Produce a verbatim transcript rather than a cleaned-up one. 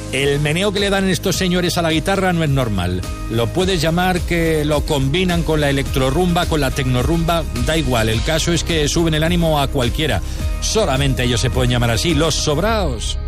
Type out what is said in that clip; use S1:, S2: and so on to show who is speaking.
S1: El meneo que le dan estos señores a la guitarra no es normal. Lo puedes llamar que lo combinan con la electrorrumba, con la tecnorrumba, da igual. El caso es que suben el ánimo a cualquiera. Solamente ellos se pueden llamar así, los sobraos.